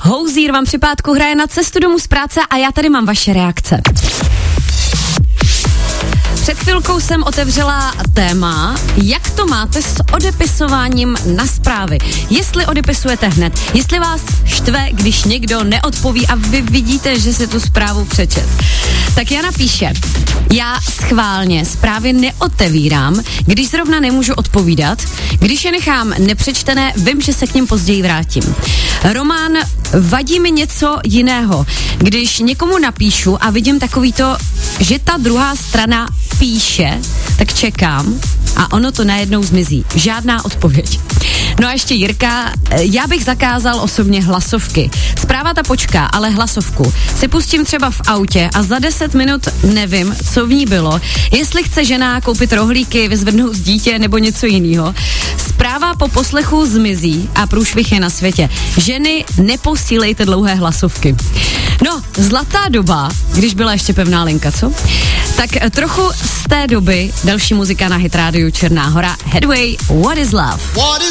Hozier vám při pátku hraje na cestu domů z práce a já tady mám vaše reakce. Před chvilkou jsem otevřela téma, jak to máte s odepisováním na zprávy. Jestli odepisujete hned, jestli vás štve, když někdo neodpoví a vy vidíte, že si tu zprávu přečet. Tak Jana píše, já schválně zprávy neotevírám, když zrovna nemůžu odpovídat. Když je nechám nepřečtené, vím, že se k ním později vrátím. Román, vadí mi něco jiného. Když někomu napíšu a vidím takový to, že ta druhá strana píše, tak čekám a ono to najednou zmizí. Žádná odpověď. No a ještě Jirka, já bych zakázal osobně hlasovky. Zpráva ta počká, ale hlasovku si pustím třeba v autě a za 10 minut nevím, co v ní bylo. Jestli chce žena koupit rohlíky, vyzvednout dítě nebo něco jiného. Zpráva po poslechu zmizí a průšvih je na světě. Ženy, neposílejte dlouhé hlasovky. No, zlatá doba, když byla ještě pevná linka, co? Tak trochu z té doby další muzika na Hit Radio Černá Hora. Headway, What is Love? What is